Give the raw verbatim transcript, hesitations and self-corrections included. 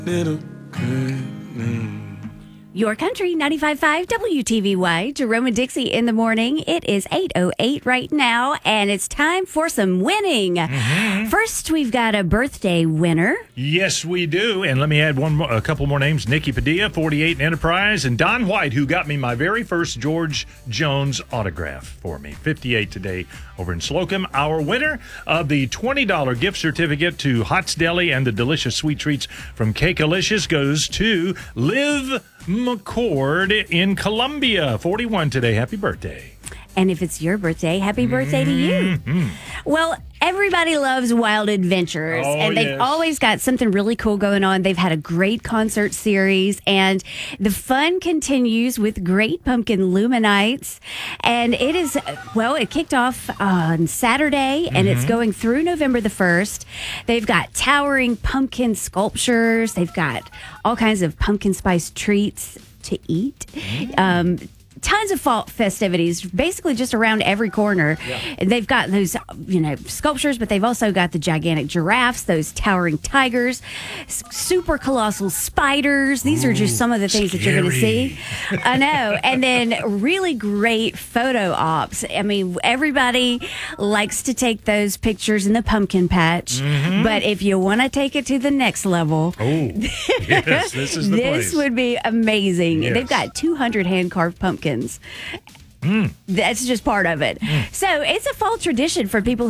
Little good news. Your Country, ninety-five point five W T V Y, Jerome and Dixie in the morning. It is eight oh eight right now, and it's time for some winning. Mm-hmm. First, we've got a birthday winner. Yes, we do. And let me add one more, a couple more names. Nikki Padilla, forty-eight Enterprise, and Don White, who got me my very first George Jones autograph for me. fifty-eight today over in Slocum. Our winner of the twenty dollars gift certificate to Hots Deli and the delicious sweet treats from Cakealicious goes to Liv McCord in Columbia. forty-one today. Happy birthday. And if it's your birthday, happy birthday to you. Mm-hmm. Well, everybody loves Wild Adventures, oh, and they've yes. always got something really cool going on. They've had a great concert series, and the fun continues with Great Pumpkin Luminites. And it is, well, it kicked off on Saturday, and mm-hmm. it's going through November the first. They've got towering pumpkin sculptures. They've got all kinds of pumpkin spice treats to eat. Mm-hmm. Um, Tons of fall festivities, basically just around every corner. Yeah. They've got those, you know, sculptures, but they've also got the gigantic giraffes, those towering tigers, super colossal spiders. These Ooh, are just some of the things scary. that you're going to see. I know. And then really great photo ops. I mean, everybody likes to take those pictures in the pumpkin patch, mm-hmm. but if you want to take it to the next level, oh, yes, this is the this place. would be amazing. Yes. They've got two hundred hand-carved pumpkins. Mm. That's just part of it. Mm. So it's a fall tradition for people